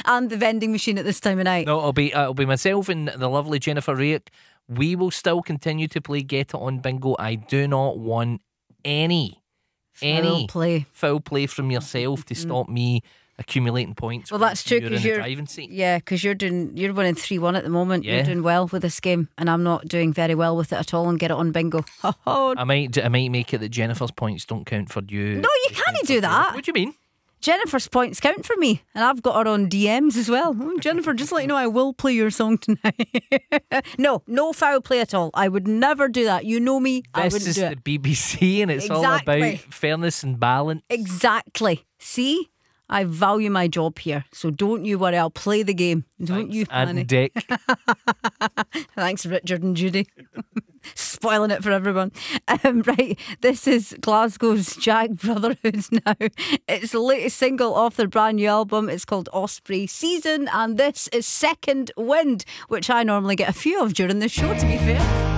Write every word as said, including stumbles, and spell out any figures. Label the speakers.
Speaker 1: and the vending machine at this time of night.
Speaker 2: No, it'll be uh, it'll be myself and the lovely Jennifer Raick. We will still continue to play Get It On Bingo. I do not want any any
Speaker 1: Foul play.
Speaker 2: foul play from yourself to stop me accumulating points.
Speaker 1: Well,
Speaker 2: when
Speaker 1: that's true
Speaker 2: you're in
Speaker 1: because
Speaker 2: the
Speaker 1: you're
Speaker 2: driving seat.
Speaker 1: yeah, because you're doing you're winning three one at the moment.
Speaker 2: Yeah.
Speaker 1: You're doing well with this game, and I'm not doing very well with it at all. And Get It On Bingo.
Speaker 2: I might I might make it that Jennifer's points don't count for you.
Speaker 1: No, you
Speaker 2: They
Speaker 1: can't
Speaker 2: count for
Speaker 1: do that.
Speaker 2: What do you mean?
Speaker 1: Jennifer's points count for me, and I've got her on D Ms as well. Oh, Jennifer, just let you know, I will play your song tonight. no, no foul play at all. I would never do that. You know me. I
Speaker 2: This
Speaker 1: wouldn't
Speaker 2: is
Speaker 1: do
Speaker 2: the
Speaker 1: it.
Speaker 2: B B C, and it's
Speaker 1: Exactly.
Speaker 2: all about fairness and balance.
Speaker 1: Exactly. See, I value my job here, so don't you worry. I'll play the game. Don't
Speaker 2: Thanks,
Speaker 1: you,
Speaker 2: Aunt
Speaker 1: Fanny?
Speaker 2: Dick.
Speaker 1: Thanks, Richard and Judy. Spoiling it for everyone. Um, right, this is Glasgow's Jag Brotherhoods now. It's the latest single off their brand new album. It's called Osprey Season, and this is Second Wind, which I normally get a few of during this show, to be fair.